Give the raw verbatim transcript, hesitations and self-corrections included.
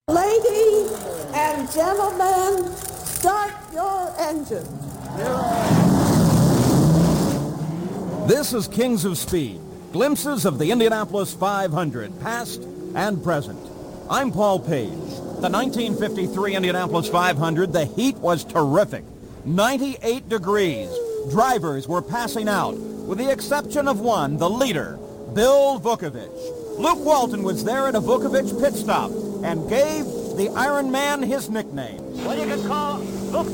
Ladies and gentlemen, start your engines. This is Kings of Speed, glimpses of the Indianapolis five hundred, past and present. I'm Paul Page. The nineteen fifty-three Indianapolis five hundred, the heat was terrific. ninety-eight degrees. Drivers were passing out, with the exception of one, the leader, Bill Vukovich. Luke Walton was there at a Vukovich pit stop and gave the Iron Man his nickname. What you could call